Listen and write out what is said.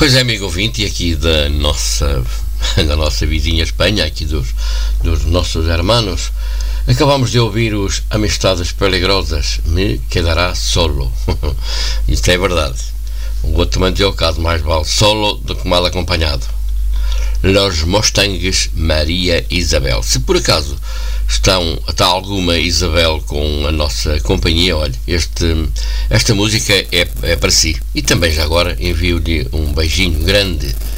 Pois é, amigo ouvinte, e aqui da nossa vizinha Espanha, aqui dos nossos hermanos, acabamos de ouvir os Amistades Peligrosas, Me Quedará Solo. Isto é verdade. O outro também é o caso, mais vale solo do que mal acompanhado. Los Mustangs Maria Isabel. Se por acaso está alguma Isabel com a nossa companhia, olha, esta música é para si. E também já agora envio-lhe um beijinho grande